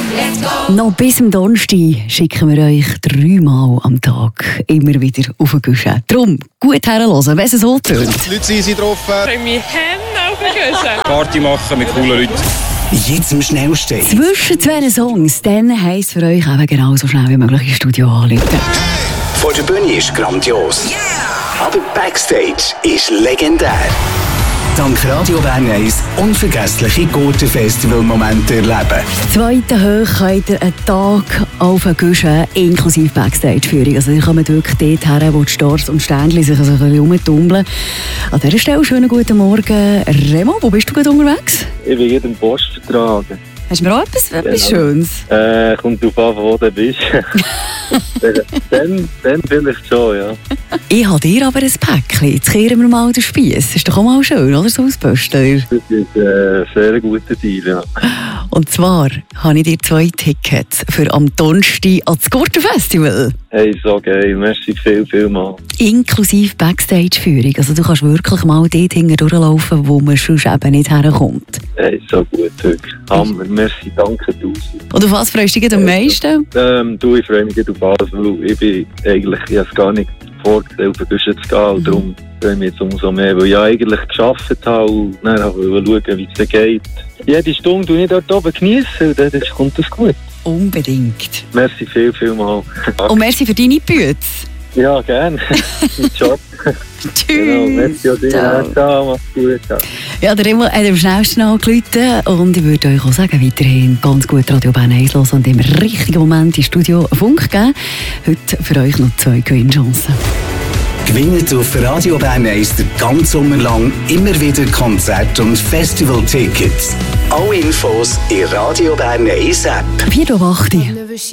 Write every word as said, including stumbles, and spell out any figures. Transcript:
Noch bis zum Donnerstag schicken wir euch dreimal am Tag immer wieder auf den Guschen. Darum gut herhören, wenn es so tönt. Die Leute sind drauf. Ich freue mich auf den Guschen. Party machen mit coolen Leuten. Jetzt am schnellsten. Zwischen zwei Songs, dann heisst für euch eben genauso schnell wie möglich ins Studio anrufen. Vor der Bühne ist grandios. Yeah. Aber Backstage ist legendär. Dank Radio Bern eins unvergessliche Gurten-Festival-Momente erleben. Zweite Hoch könnt ihr einen Tag auf den Guschen inklusive Backstage-Führung. Also ihr kommt wirklich dort her, wo die Stars und Sternchen sich also ein bisschen rumtummeln. An dieser Stelle schönen guten Morgen. Remo, wo bist du gerade unterwegs? Ich bin gerade im Post vertragen. Hast du mir auch etwas, etwas Genau. Schönes? Äh, kommt drauf an, wo du bist. dann, dann vielleicht schon, ja. Ich habe dir aber ein Päckchen. Jetzt kehren wir mal den Spiess. Ist doch auch mal schön, oder? So als Pöstler. Das ist äh, ein sehr guter Deal, ja. Und zwar habe ich dir zwei Tickets für am Donnerstag ans Gurten-Festival. Hey, so geil. Merci viel, viel mal. Inklusive Backstage-Führung. Also du kannst wirklich mal dort hinten durchlaufen, wo man sonst eben nicht herkommt. Hey, so gut, wirklich. Hammer. Merci, danke tausend. Und auf was freust du dich am meisten? Ähm, du, ich freue mich auf alles, weil ich bin eigentlich, ich habe es gar nicht vorgestellt, auf den Guschen zu gehen. Und Mhm. darum freue ich mich jetzt umso mehr, weil ich eigentlich gearbeitet habe und dann wollte ich schauen, wie es dann geht. Jede Stunde die ich dort oben genieße, und dann kommt das gut. Unbedingt. Merci viel, viel mal. Und merci für deine Bütze. Ja, gerne. Mein Job. Tschüss. Genau, merci an dich. Ciao. Ciao, mach's gut. Ciao. Ja, der Remo hat am schnellsten angerufen und ich würde euch auch sagen, weiterhin ganz gut Radio Bern eins hören und im richtigen Moment ins Studio Funk geben. Heute für euch noch zwei Gewinnchancen. Gewinnt auf Radio Bern eins den ganzen Sommer lang immer wieder Konzert- und Festival-Tickets. Alle Infos in Radio Bern eins App. vier Uhr acht.